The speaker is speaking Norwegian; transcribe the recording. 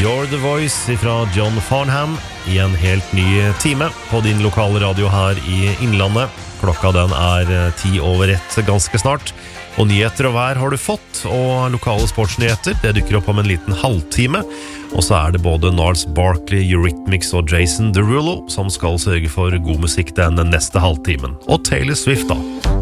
You're the Voice fra John Farnham I en helt ny time på din lokale radio her I Innlandet. Klokka den 1:10 ganske snart. Og nyheter og vær har du fått, og lokale sportsnyheter, det dukker opp om en liten halvtime. Og så det både Gnarls Barkley, Eurythmics og Jason Derulo som skal sørge for god musikk den neste halvtimen. Og Taylor Swift da.